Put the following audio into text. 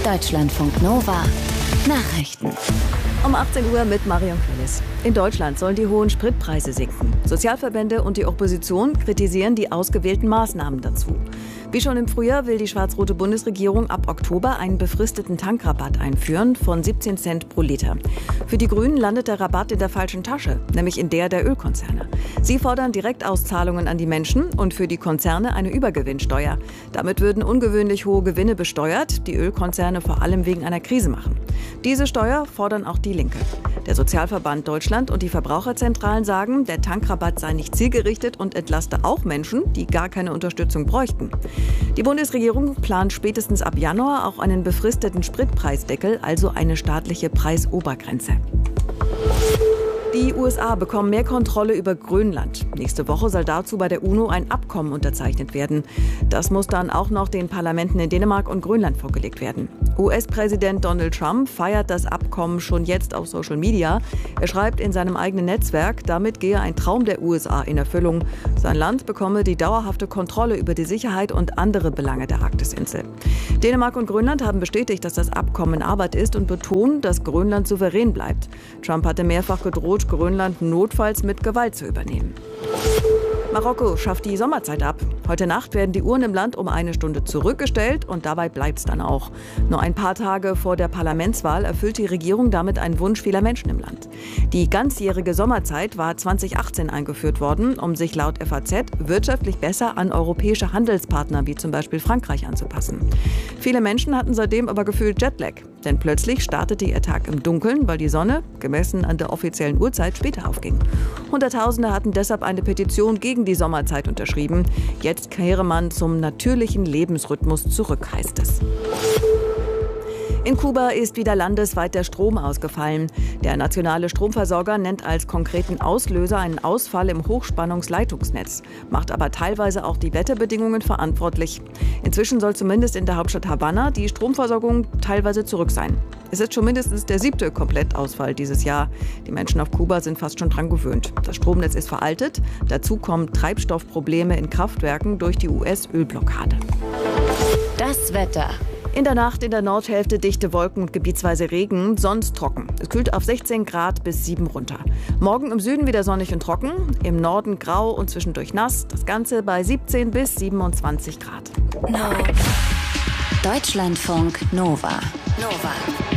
Deutschlandfunk Nova Nachrichten. Um 18 Uhr mit Marion Quillis. In Deutschland sollen die hohen Spritpreise sinken. Sozialverbände und die Opposition kritisieren die ausgewählten Maßnahmen dazu. Wie schon im Frühjahr will die schwarz-rote Bundesregierung ab Oktober einen befristeten Tankrabatt einführen von 17 Cent pro Liter. Für die Grünen landet der Rabatt in der falschen Tasche, nämlich in der Ölkonzerne. Sie fordern Direktauszahlungen an die Menschen und für die Konzerne eine Übergewinnsteuer. Damit würden ungewöhnlich hohe Gewinne besteuert, die Ölkonzerne vor allem wegen einer Krise machen. Diese Steuer fordern auch die Linke. Der Sozialverband Deutschland und die Verbraucherzentralen sagen, der Tankrabatt sei nicht zielgerichtet und entlaste auch Menschen, die gar keine Unterstützung bräuchten. Die Bundesregierung plant spätestens ab Januar auch einen befristeten Spritpreisdeckel, also eine staatliche Preisobergrenze. Die USA bekommen mehr Kontrolle über Grönland. Nächste Woche soll dazu bei der UNO ein Abkommen unterzeichnet werden. Das muss dann auch noch den Parlamenten in Dänemark und Grönland vorgelegt werden. US-Präsident Donald Trump feiert das Abkommen schon jetzt auf Social Media. Er schreibt in seinem eigenen Netzwerk, damit gehe ein Traum der USA in Erfüllung. Sein Land bekomme die dauerhafte Kontrolle über die Sicherheit und andere Belange der Arktisinsel. Dänemark und Grönland haben bestätigt, dass das Abkommen in Arbeit ist und betonen, dass Grönland souverän bleibt. Trump hatte mehrfach gedroht, Grönland notfalls mit Gewalt zu übernehmen. Marokko schafft die Sommerzeit ab. Heute Nacht werden die Uhren im Land um 1 Stunde zurückgestellt und dabei bleibt es dann auch. Nur ein paar Tage vor der Parlamentswahl erfüllt die Regierung damit einen Wunsch vieler Menschen im Land. Die ganzjährige Sommerzeit war 2018 eingeführt worden, um sich laut FAZ wirtschaftlich besser an europäische Handelspartner wie zum Beispiel Frankreich anzupassen. Viele Menschen hatten seitdem aber gefühlt Jetlag. Denn plötzlich startete ihr Tag im Dunkeln, weil die Sonne, gemessen an der offiziellen Uhrzeit, später aufging. Hunderttausende hatten deshalb eine Petition gegen die Sommerzeit unterschrieben. Jetzt kehre man zum natürlichen Lebensrhythmus zurück, heißt es. In Kuba ist wieder landesweit der Strom ausgefallen. Der nationale Stromversorger nennt als konkreten Auslöser einen Ausfall im Hochspannungsleitungsnetz, macht aber teilweise auch die Wetterbedingungen verantwortlich. Inzwischen soll zumindest in der Hauptstadt Havanna die Stromversorgung teilweise zurück sein. Es ist schon mindestens der 7. Komplettausfall dieses Jahr. Die Menschen auf Kuba sind fast schon dran gewöhnt. Das Stromnetz ist veraltet. Dazu kommen Treibstoffprobleme in Kraftwerken durch die US-Ölblockade. Das Wetter. In der Nacht in der Nordhälfte dichte Wolken und gebietsweise Regen, sonst trocken. Es kühlt auf 16 Grad bis 7 runter. Morgen im Süden wieder sonnig und trocken, im Norden grau und zwischendurch nass. Das Ganze bei 17 bis 27 Grad. Deutschlandfunk Nova.